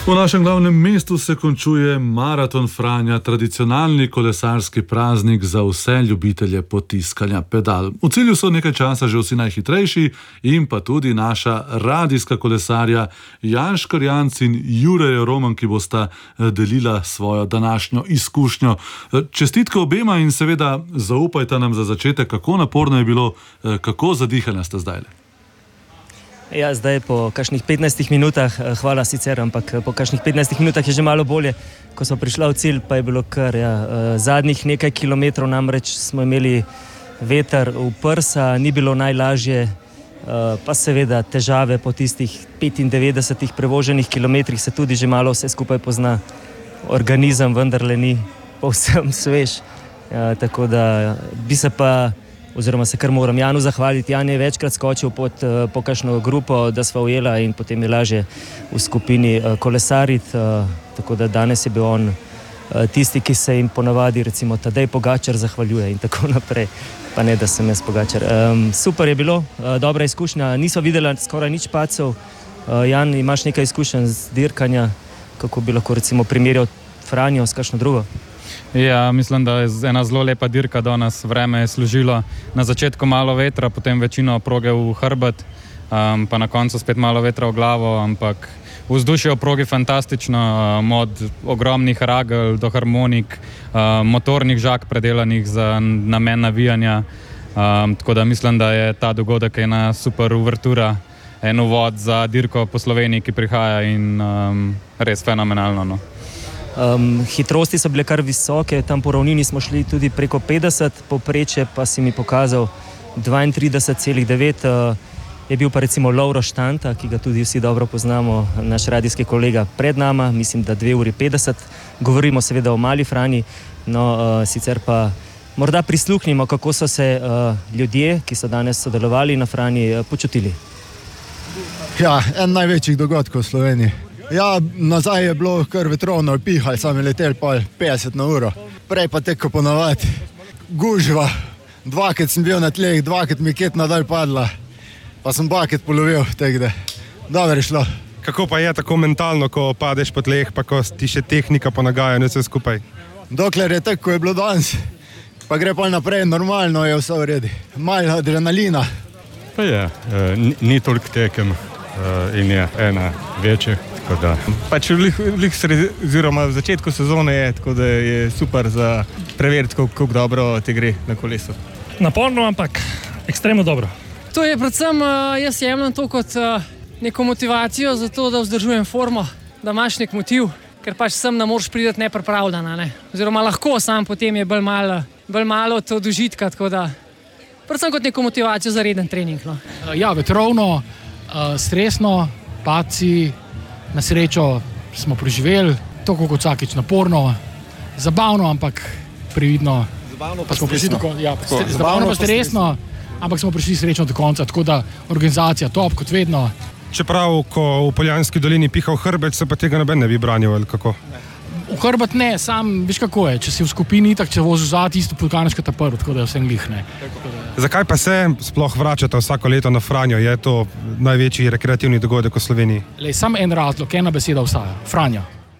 V našem glavnem mestu se končuje Maraton Franja, tradicionalni kolesarski praznik za vse ljubitelje potiskanja pedal. V cilju so nekaj časa že vsi najhitrejši in pa tudi naša radijska kolesarja Jan Škorjanc in Jure Roman, ki bosta delila svojo današnjo izkušnjo. Čestitke obema in seveda zaupajte nam za začetek, kako naporno je bilo, kako zadihana ste zdaj. Ja, zdaj po kakšnih 15 minutah, hvala sicer, ampak po kakšnih 15 minutah je že malo bolje, ko smo prišli v cilj, pa je bilo kar, zadnjih nekaj kilometrov namreč smo imeli veter v prsa, ni bilo najlažje, pa seveda težave po tistih 95 prevoženih kilometrih se tudi že malo vse skupaj pozna, organizem vendarle ni povsem svež, tako da bi se pa oziroma se kar moram Janu zahvaliti. Jan je večkrat skočil po kakšno grupo, da sva ujela in potem je lažje v skupini kolesariti, tako da danes je bil on tisti, ki se jim ponavadi recimo Tadej Pogačar zahvaljuje in tako naprej, pa ne, da sem jaz Pogačar. Super je bilo, dobra izkušnja, nisva videla skoraj nič padcev. Jan, imaš nekaj izkušenj z dirkanja, kako bi lahko recimo primerjal Franjo s kakšno drugo? Ja, mislim, da je ena zelo lepa dirka danes, vreme je služilo. Na začetku malo vetra, potem večino proge v hrbet, pa na koncu spet malo vetra v glavo, ampak vzdušje v progi fantastično, od ogromnih ragel do harmonik, motornih žag predelanih za namen navijanja, tako da mislim, da je ta dogodek ena super uvertura, en uvod za dirko po Sloveniji, ki prihaja in res fenomenalno, no. Hitrosti so bile kar visoke, tam po ravnini smo šli tudi preko 50, povprečje pa si mi pokazal 32,9, je bil pa recimo Lovro Štanta, ki ga tudi vsi dobro poznamo, naš radijski kolega pred nama, mislim, da 2:50, govorimo seveda o Mali Franji, no sicer pa morda prisluhnimo, kako so se ljudje, ki so danes sodelovali na Franji, počutili. Ja, en največjih dogodkov v Sloveniji. Ja, nazaj je bilo kar vetrovno, pihali, sam je letel 50 na uro. Prej pa teko ponavadi. Gužva, dvakrat sem bil na tleh, dvakrat mi je ketna dal padla, pa sem dvakrat polovil, tako da dobro je šlo. Kako pa je tako mentalno, ko padeš po tleh, pa ko ti še tehnika ponagaja in vse skupaj? Dokler je tako, ko je bilo danes, pa gre pa naprej, normalno je vse v redu. Malo adrenalina. Pa je, ni toliko tekem in je ena večja. Pač oziroma v začetku sezone je, tako da je super za preveriti, kako dobro ti gre na kolesu. Naporno, ampak ekstremno dobro. To je predvsem, jaz jemljem to kot neko motivacijo za to, da vzdržujem formo, da imaš nek motiv, ker pač sem ne moreš priti nepripravljena, ne? Oziroma lahko sam, potem je bolj malo to dožitka, tako da predvsem kot neko motivacijo za reden trening. No. Ja, vetrovno, stresno, padci, na srečo smo preživeli, tako kot vsakič naporno, zabavno, ampak previdno. Zabavno pa stresno. Zabavno pa stresno, ampak smo prišli srečno do konca, tako da organizacija top, kot vedno. Čeprav, ko v Poljanski dolini piha v hrbet, se pa tega noben ne bi branil, ali kako? V hrbet ne, sam, veš kako je, če si v skupini, tako če voziš zad, isto podkaneška ta prv, tako da je vsem glih, ne. Zakaj pa se sploh vračate vsako leto na Franjo? Je to največji rekreativni dogodek v Sloveniji? Samo en razlog, ena beseda vstaja, Franja.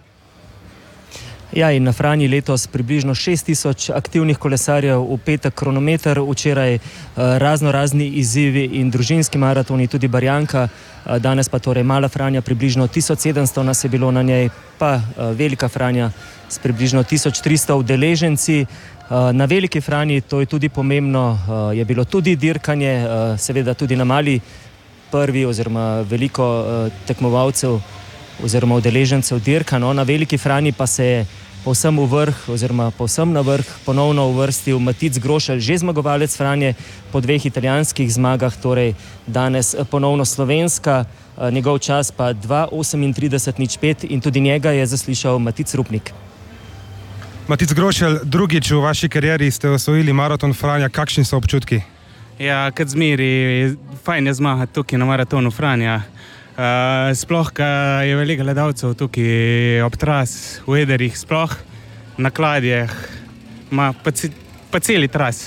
Ja, in na Franji letos približno 6000 aktivnih kolesarjev, v petek kronometer, včeraj razni izzivi in družinski maratoni, tudi Barjanka, danes pa torej Mala Franja, približno 1700 nas je bilo na njej, pa Velika Franja s približno 1300 udeleženci. Na Veliki Franji, to je tudi pomembno, je bilo tudi dirkanje, seveda tudi na Mali prvi oziroma veliko tekmovalcev oziroma udeležencev dirka, no, na Veliki Franji pa se je povsem v vrh oziroma povsem na vrh ponovno uvrstil Matic Grošelj, že zmagovalec Franje po 2 italijanskih zmagah, torej danes ponovno slovenska, njegov čas pa 2:38,05 in tudi njega je zaslišal Matic Rupnik. Matic Grošelj, drugič v vaši karieri ste osvojili Maraton Franja, kakšni so občutki? Ja, kot zmeri, fajn je zmagati tukaj na Maratonu Franja. Sploh, ker je veliko gledalcev tukaj ob tras, v Ederih, sploh na Kladjeh, pa celi tras.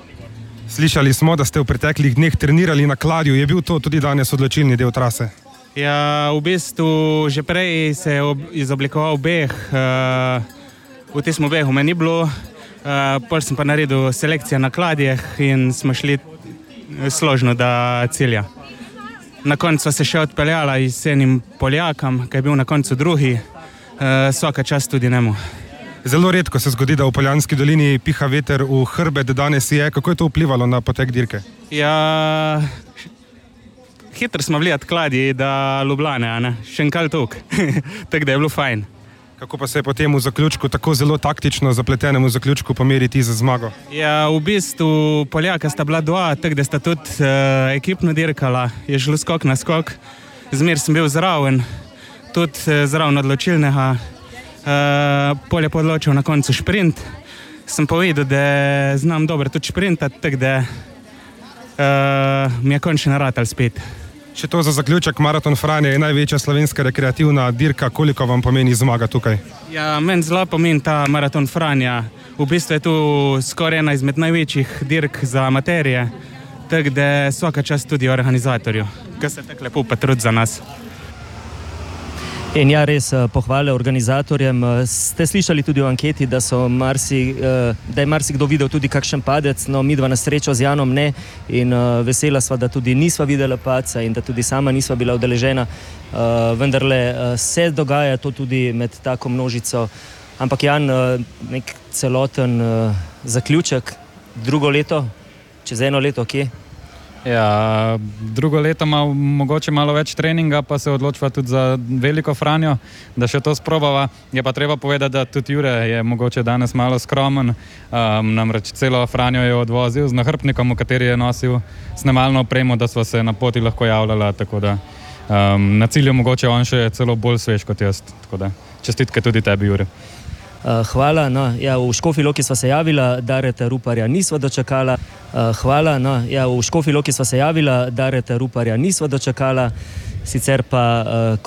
Slišali smo, da ste v preteklih dneh trenirali na Kladju, je bil to tudi danes odločilni del trase? Ja, v bistvu že prej se je izoblikoval beh, v tem behu me ni bilo, pol sem pa naredil selekcijo na kladjeh in smo šli složno do cilja. Na koncu sva se še odpeljala s enim Poljakom, ki je bil na koncu drugi, vsaka čast tudi njemu. Zelo redko se zgodi, da v Poljanski dolini piha veter v hrbet, danes je. Kako je to vplivalo na potek dirke? Ja, hitro smo bili od kladji do Ljubljane, še enkrat tuk, tako da je bilo fajn. Kako pa se je potem v zaključku, tako zelo taktično zapletenemu zaključku, pomeriti za zmago? Ja, v bistvu Poljaka sta bila dva, tako da sta tudi ekipno dirkala, je šlo skok na skok. Zmer sem bil zraven, tudi zraven odločilnega. Pol je podločil na koncu šprint. Sem povedal, da znam dobro tudi šprintati, tako da mi je končno naratal spet. Če to za zaključek, Maraton Franja je največja slovenska rekreativna dirka, koliko vam pomeni zmaga tukaj? Ja, meni zelo pomeni ta Maraton Franja. V bistvu je to skoraj ena izmed največjih dirk za amaterije, tako da vsaka čast tudi organizatorju, ki se tako lepo potrudi za nas. In ja, res pohvale organizatorjem. Ste slišali tudi v anketi, da je marsikdo videl tudi kakšen padec, no midva na srečo z Janom ne in vesela sva, da tudi nisva videla padca in da tudi sama nisva bila udeležena. Vendarle se dogaja to tudi med tako množico. Ampak Jan, nek celoten zaključek, drugo leto, čez eno leto, kje? Ja, drugo leto ima mogoče malo več treninga, pa se odločiva tudi za veliko Franjo, da še to sprobava. Je pa treba povedati, da tudi Jure je mogoče danes malo skromen, namreč celo Franjo je odvozil z nahrbnikom, v kateri je nosil snemalno opremo, da sva se na poti lahko javljala, tako da na cilju mogoče on še celo bolj svež kot jaz, tako da čestitke tudi tebi, Jure. Hvala, no, ja, v Škofji Loki sva se javila, Dareta Ruparja nisva dočakala. Hvala, no, ja, v Škofji Loki sva se javila, Dareta Ruparja nisva dočakala, sicer pa